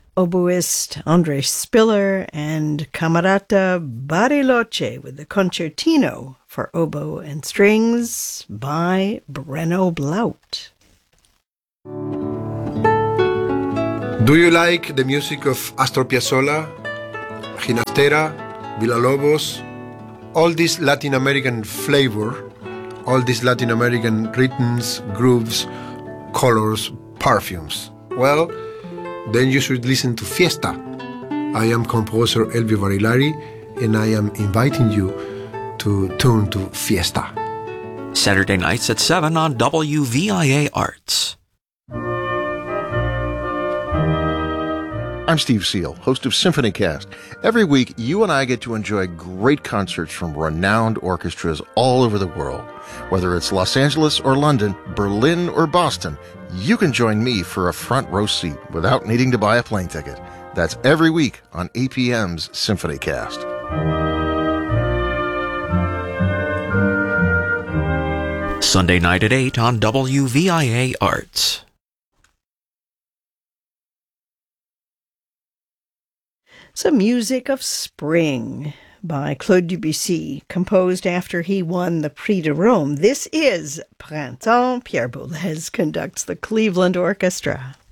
oboist Andre Spiller and Camerata Bariloche with the Concertino for Oboe and Strings by Brenno Blaut. Do you like the music of Astor Piazzolla, Ginastera, Villalobos, all this Latin American flavor, all these Latin American rhythms, grooves, colors, perfumes? Well, then you should listen to Fiesta. I am composer Elvio Barilari, and I am inviting you to tune to Fiesta. Saturday nights at 7 on WVIA Arts. I'm Steve Seal, host of SymphonyCast. Every week, you and I get to enjoy great concerts from renowned orchestras all over the world. Whether it's Los Angeles or London, Berlin or Boston, you can join me for a front row seat without needing to buy a plane ticket. That's every week on APM's SymphonyCast. Sunday night at 8 on WVIA Arts. Some music of spring by Claude Debussy, composed after he won the Prix de Rome. This is Printemps. Pierre Boulez conducts the Cleveland Orchestra.